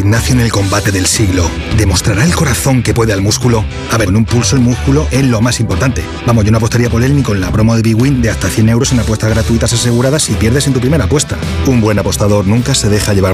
gimnasio en el combate del siglo. ¿Demostrará el corazón que puede al músculo? A ver, en un pulso el músculo es lo más importante. Vamos, yo no apostaría por él ni con la promo de Big Win de hasta 100 euros en apuestas gratuitas aseguradas si pierdes en tu primera apuesta. Un buen apostador nunca se deja llevar